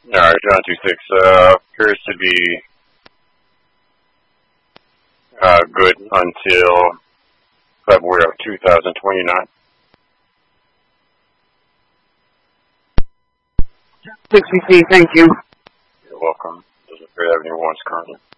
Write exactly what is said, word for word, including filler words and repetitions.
All right, John two six uh, appears to be uh, good until February of two thousand twenty-nine. sixty-three, thank you. You're welcome. Doesn't appear to have any warrants currently.